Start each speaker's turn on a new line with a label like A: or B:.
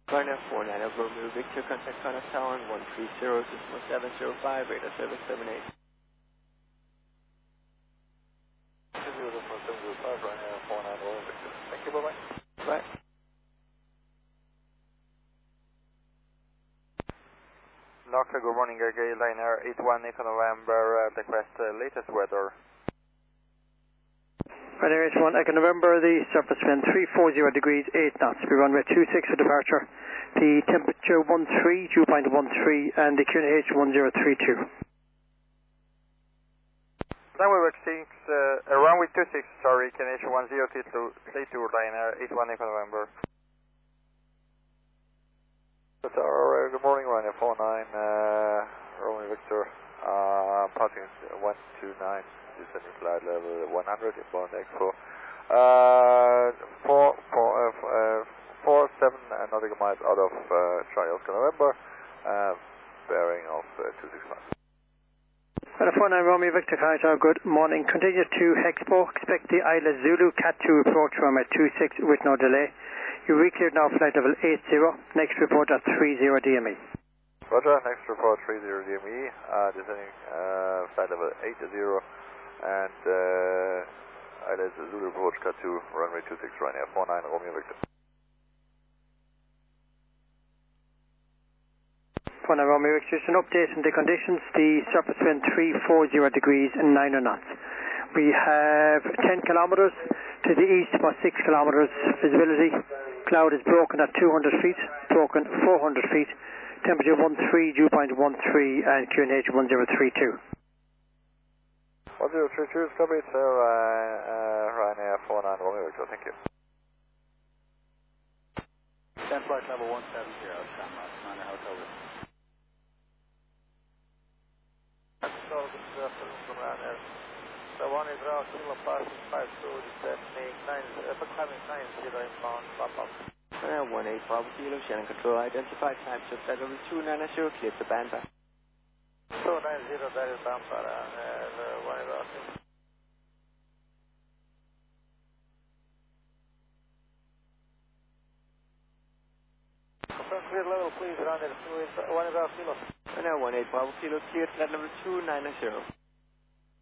A: Ryanair 49 of Romeo Victor, contact Connor Tower 130-705, radar service 78.
B: 705, Ryanair 49 Romeo Victor. Thank you, bye-bye.
A: Bye.
B: Locker, good morning, Ryanair 81 November, request latest weather.
C: Ryanair 81 Echo November, the surface wind 340 degrees, 8 knots, we runway 26 for departure. The temperature 13, dew point 13, and the QNH 1032.
B: Runway 6, runway 26, sorry, QNH 1032, Ryanair 81 Echo November. Good morning, Ryanair 49, Romeo Victor, passing 129, descending flight level 100, inbound Expo. 47 nautical miles out of Charlie Oscar November, bearing of 265.
C: Ryanair 49 Romeo Victor, good morning. Continue to Expo, expect the Isla Zulu Cat 2 approach runway 26 with no delay. You recleared now flight level 80, next report at 30 DME.
B: Roger, next report 30 DME, descending flight level 80, and Isla Zulu approach Cat 2, runway 26, Ryanair 49 Romeo Victor.
C: 49 Romeo Victor, just an update on the conditions. The surface wind 340 degrees and 9 knots. We have 10 kilometers to the east, about 6 kilometers visibility. Cloud is broken at 200 feet, broken 400 feet. Temperature 13, dew point 13, and QNH 1032.
B: 1032 is covered, sir. Ryanair 49 Romeo Victor, thank you.
D: Stand flight level 170, Commander Hotel.
B: Good afternoon from Ryanair. The one is around Kilo passing 52, descending 90 inbound, Papa.
A: Ryanair 18 Bravo Kilo, Shannon Control, identified types of flight level 290, clear to Bampa.
B: 290, that is Bampa, and one is asking. Confirm clear level, please, Ryanair 1 is Kilo.
A: Ryanair 18 Bravo Kilo, clear flight level 290.